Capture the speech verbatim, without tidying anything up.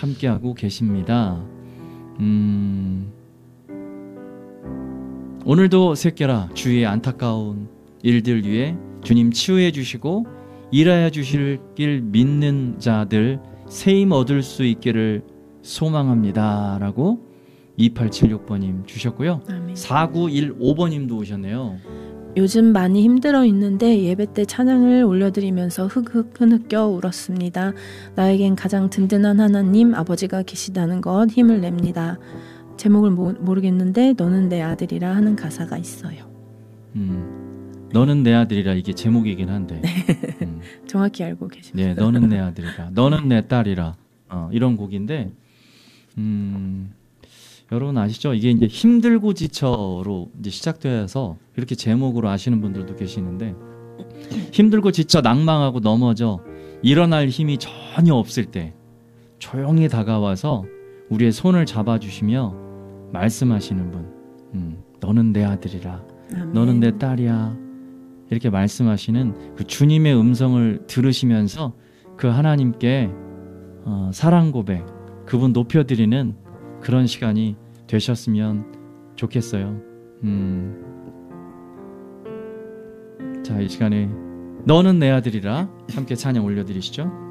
함께하고 계십니다. 음, 오늘도 새끼라 주위의 안타까운 일들 위해 주님 치유해 주시고 일하여 주실 길 믿는 자들 세임 얻을 수 있기를 소망합니다 라고 이팔칠육 번님 주셨고요. 아멘. 사구일오 번님도 오셨네요. 요즘 많이 힘들어 있는데 예배 때 찬양을 올려드리면서 흑흑 흐느껴 울었습니다. 나에겐 가장 든든한 하나님 아버지가 계시다는 것 힘을 냅니다. 제목을 모, 모르겠는데 너는 내 아들이라 하는 가사가 있어요. 음, 너는 내 아들이라 이게 제목이긴 한데 네. 음. 정확히 알고 계십니다. 네, 너는 내 아들이라 너는 내 딸이라 어, 이런 곡인데 음, 여러분 아시죠? 이게 이제 힘들고 지쳐로 이제 시작되어서 이렇게 제목으로 아시는 분들도 계시는데 힘들고 지쳐 낭망하고 넘어져 일어날 힘이 전혀 없을 때 조용히 다가와서 우리의 손을 잡아주시며 말씀하시는 분 음, 너는 내 아들이라 아멘. 너는 내 딸이야 이렇게 말씀하시는 그 주님의 음성을 들으시면서 그 하나님께 어, 사랑 고백 그분 높여드리는 그런 시간이 되셨으면 좋겠어요. 음. 자, 이 시간에 너는 내 아들이라 함께 찬양 올려드리시죠.